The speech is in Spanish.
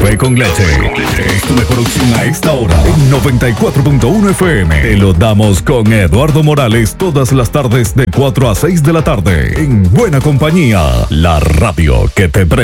Café con leche. Es tu mejor opción a esta hora. En 94.1 FM. Te lo damos con Eduardo Morales todas las tardes de 4 a 6 de la tarde. En buena compañía. La radio que te